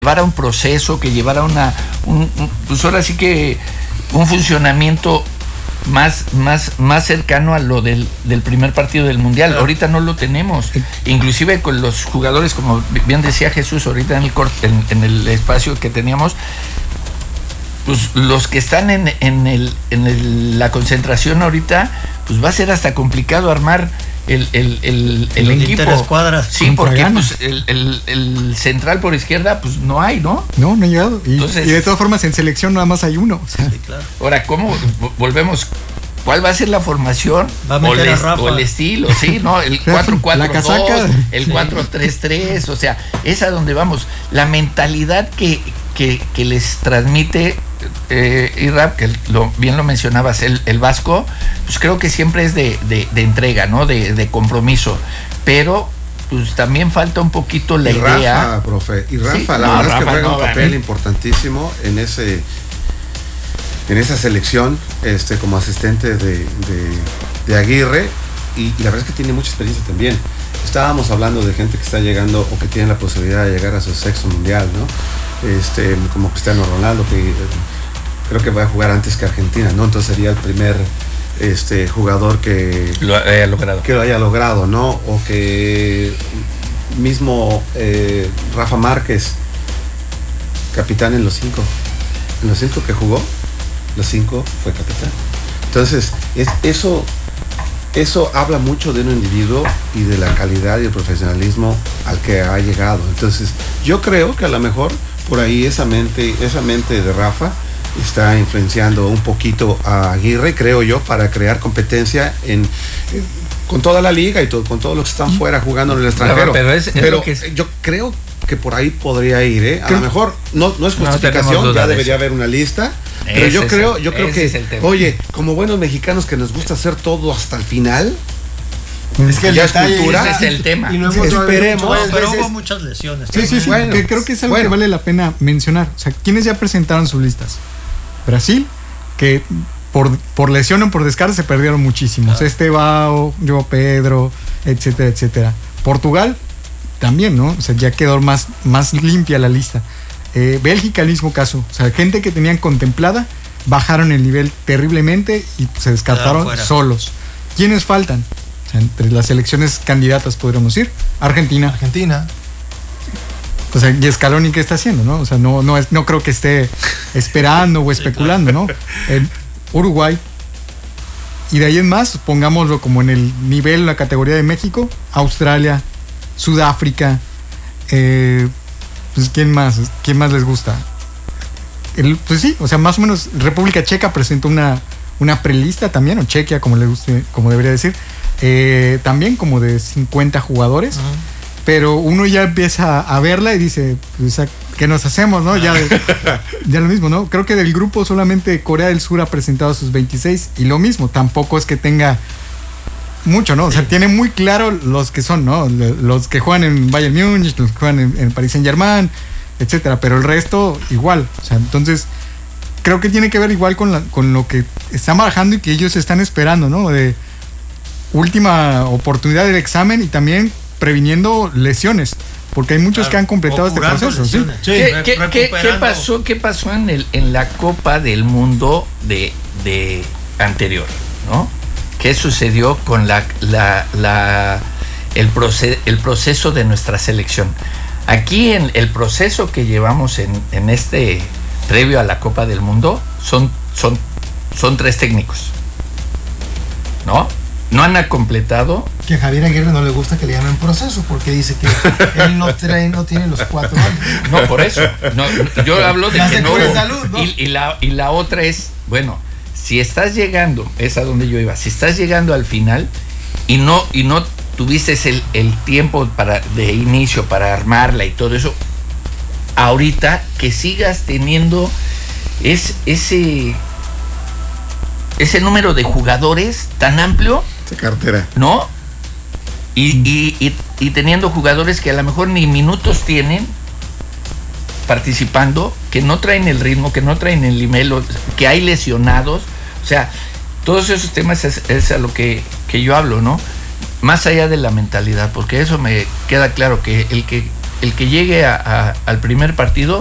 llevara un proceso, que llevara pues ahora sí que un funcionamiento más cercano a lo del primer partido del Mundial. Ahorita no lo tenemos. Inclusive con los jugadores, como bien decía Jesús ahorita en el espacio que teníamos, pues los que están en la concentración ahorita, pues va a ser hasta complicado armar el equipo. Escuadras. Sí, porque pues, el central por izquierda, pues no hay, ¿no? No ha llegado. Y de todas formas en selección nada más hay uno. O sea. Sí, claro. Ahora, ¿cómo volvemos? ¿Cuál va a ser la formación? Va a meter a Rafa. O el estilo, sí, ¿no? El 4-4-2, el 4-3-3, o sea, es a donde vamos. La mentalidad que les transmite Irrap, que bien lo mencionabas, el Vasco, pues creo que siempre es de entrega, ¿no? De compromiso, pero pues también falta un poquito la idea. Rafa, profe, y Rafa, sí, la verdad es que juega un papel importantísimo en esa selección, como asistente de Aguirre, y la verdad es que tiene mucha experiencia también. Estábamos hablando de gente que está llegando o que tiene la posibilidad de llegar a su sexto mundial, ¿no? Como Cristiano Ronaldo, que creo que va a jugar antes que Argentina, ¿no? Entonces sería el primer jugador que lo haya logrado, ¿no? O que mismo Rafa Márquez, capitán en los cinco que jugó, los 5 fue capitán. Entonces eso habla mucho de un individuo y de la calidad y el profesionalismo al que ha llegado. Entonces yo creo que a lo mejor por ahí esa mente de Rafa está influenciando un poquito a Aguirre, creo yo, para crear competencia con toda la liga y con todos los que están fuera jugando en el extranjero. Pero yo creo que por ahí podría ir, a lo mejor no es justificación, ya debería haber una lista. Pero yo creo que, oye, como buenos mexicanos que nos gusta hacer todo hasta el final, es que ya es cultura. Ese es el tema. Y no esperemos. Pero hubo muchas lesiones. Sí. Bueno, que creo que es algo que vale la pena mencionar. O sea, ¿quiénes ya presentaron sus listas? Brasil, que por lesión o por descarte se perdieron muchísimos. Estevao, João Pedro, etcétera. Portugal también, ¿no? O sea, ya quedó más limpia la lista. Bélgica, el mismo caso. O sea, gente que tenían contemplada, bajaron el nivel terriblemente y se descartaron solos. ¿Quiénes faltan? O sea, entre las selecciones candidatas podríamos ir. Argentina. O sea, y Scaloni, ¿qué está haciendo, no? O sea, no creo que esté esperando o especulando, ¿no? Uruguay. Y de ahí en más, pongámoslo como en el nivel, la categoría de México, Australia, Sudáfrica, pues ¿quién más les gusta? Pues sí, o sea, más o menos República Checa presentó una prelista también, o Chequia, como le guste, como debería decir, también como de 50 jugadores, pero uno ya empieza a verla y dice, pues, ¿qué nos hacemos, no? Ya lo mismo, ¿no? Creo que del grupo solamente Corea del Sur ha presentado sus 26 y lo mismo, tampoco es que tenga mucho, ¿no? O sea, tiene muy claro los que son, ¿no? Los que juegan en Bayern Múnich, los que juegan en Paris Saint-Germain, etcétera, pero el resto igual. O sea, entonces creo que tiene que ver igual con lo que están barajando y que ellos están esperando, ¿no? De última oportunidad del examen y también previniendo lesiones, porque hay muchos que han completado este proceso. ¿Sí? ¿Qué pasó en la Copa del Mundo de anterior, ¿no? ¿Qué sucedió con el proceso de nuestra selección? Aquí en el proceso que llevamos en este previo a la Copa del Mundo son 3 técnicos, ¿no? No han completado. Que a Javier Aguirre no le gusta que le llamen proceso porque dice que él no tiene los 4 años. No, por eso. No, yo hablo de que no. Salud, ¿no? Y la otra es, bueno, si estás llegando, es a donde yo iba, si estás llegando al final y no tuviste el tiempo de inicio para armarla y todo eso, ahorita que sigas teniendo ese número de jugadores tan amplio, esa cartera, ¿no? Y teniendo jugadores que a lo mejor ni minutos tienen participando, que no traen el ritmo, que no traen el nivel, que hay lesionados, o sea, todos esos temas es a lo que yo hablo, ¿no? Más allá de la mentalidad, porque eso me queda claro que el que el que llegue al primer partido